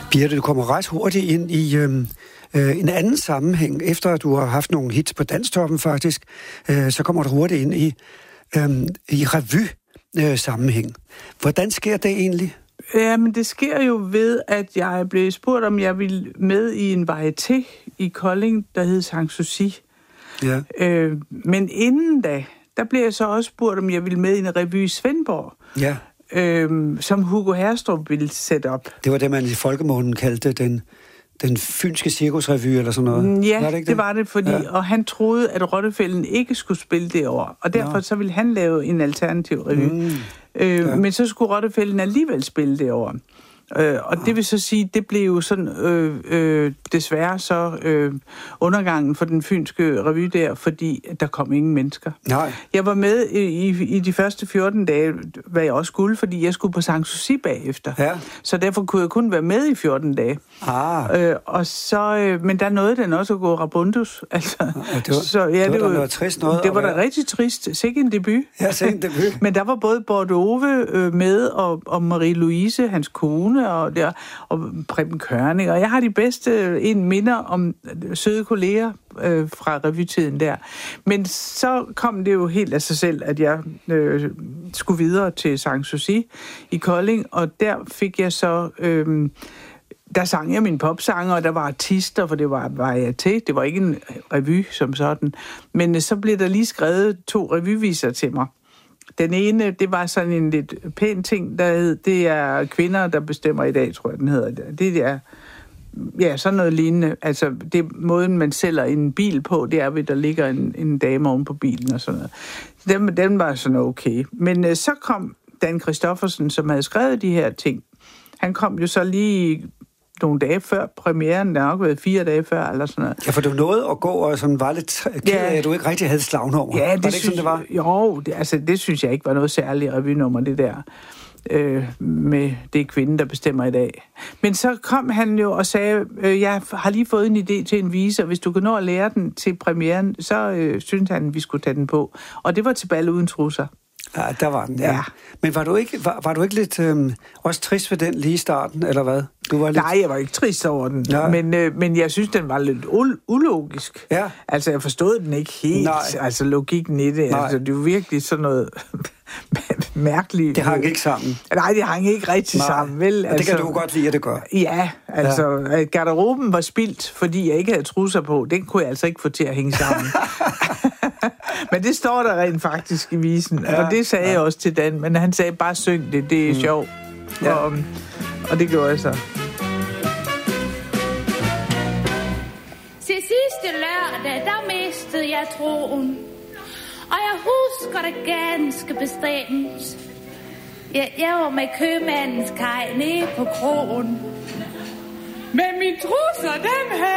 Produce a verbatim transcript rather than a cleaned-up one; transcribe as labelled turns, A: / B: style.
A: Birthe, du kommer ret hurtigt ind i øh, øh, en anden sammenhæng. Efter at du har haft nogle hits på Danstoppen faktisk, øh, så kommer du hurtigt ind i, øh, i revy-sammenhæng. Hvordan sker det egentlig?
B: Ja, men det sker jo ved, at jeg blev spurgt, om jeg ville med i en varieté i Kolding, der hed Sanssouci.
A: Ja.
B: Øh, men inden da, der blev jeg så også spurgt, om jeg ville med i en revy i Svendborg.
A: Ja.
B: Øhm, som Hugo Herstrup ville sætte op.
A: Det var det, man i folkemånen kaldte den, den fynske cirkusrevy, eller sådan noget.
B: Ja,
A: var det, ikke det?
B: det var det, fordi,
A: ja.
B: og han troede, at Rottefælden ikke skulle spille det år, og derfor Nå. så ville han lave en alternativ revy. Mm. Øh, ja. Men så skulle Rottefælden alligevel spille det år. Øh, og det vil så sige, det blev jo sådan øh, øh, desværre så øh, undergangen for den fynske revy der, fordi der kom ingen mennesker.
A: Nej.
B: Jeg var med i, i, i de første fjorten dage, hvad jeg også skulle, fordi jeg skulle på Sanssouci bagefter.
A: Ja.
B: Så derfor kunne jeg kun være med i fjorten dage.
A: Ah.
B: Øh, og så, øh, men der nåede den også at gå rabundus. Altså,
A: ja, det var,
B: så, ja,
A: det var
B: det
A: der
B: var,
A: noget trist noget.
B: Det var da rigtig trist. Sikke en debut.
A: Ja, sikke en debut.
B: Men der var både Bordeaux øh, med, og, og Marie-Louise, hans kone, og, der, og Preben Kørning. Og jeg har de bedste en minder om søde kolleger øh, fra revytiden der. Men så kom det jo helt af sig selv, at jeg øh, skulle videre til Sanssouci i Kolding, og der fik jeg så... Øh, der sang jeg mine popsanger, og der var artister, for det var varieté. Det var ikke en revy som sådan. Men så blev der lige skrevet to revyviser til mig. Den ene, det var sådan en lidt pæn ting, der hed, det er kvinder, der bestemmer i dag, tror jeg, den hedder. Det er, ja, sådan noget lignende. Altså, det måden, man sælger en bil på, det er ved, der ligger en, en dame oven på bilen og sådan noget. Den, den var sådan okay. Men øh, så kom Dan Christoffersen, som havde skrevet de her ting. Han kom jo så lige nogle dage før premieren, der har nok været fire dage før, eller sådan noget.
A: Ja, for du nåede at gå, og sådan var lidt ked af,
B: ja.
A: at du ikke rigtig havde slagnummer.
B: Ja, det,
A: var det
B: synes,
A: ikke sådan, det var?
B: Jo, det, altså, det synes jeg ikke var noget særligt revynummer, det der. Øh, med det er kvinden, der bestemmer i dag. Men så kom han jo og sagde, øh, jeg har lige fået en idé til en vise, og hvis du kan nå at lære den til premieren, så øh, synes han, vi skulle tage den på. Og det var til Bal uden trusser.
A: Ja, der var den, ja. ja. Men var du ikke, var, var du ikke lidt øh, også trist ved den lige i starten, eller hvad? Du var lidt...
B: Nej, jeg var ikke trist over den, men, øh, men jeg synes, den var lidt ul- ulogisk.
A: Ja.
B: Altså, jeg forstod den ikke helt, Nej. altså logikken i det. Altså, det var virkelig sådan noget mærkeligt.
A: Det hang ikke sammen.
B: Nej, det hang ikke rigtig Nej. sammen, vel?
A: Altså, det kan du godt lide, at det gør.
B: Ja, altså, ja. garderoben var spildt, fordi jeg ikke havde trusser på. Den kunne jeg altså ikke få til at hænge sammen. Men det står der rent faktisk i visen, ja, og det sagde ja. jeg også til Dan, men han sagde bare syng det, det er mm. sjovt. Ja. Og, og det gjorde jeg så.
C: Til sidste lørdag, der mistede jeg troen, og jeg husker det ganske bestemt. Jeg, jeg var med købmandens kaj nede på krogen, men mine trusser, dem havde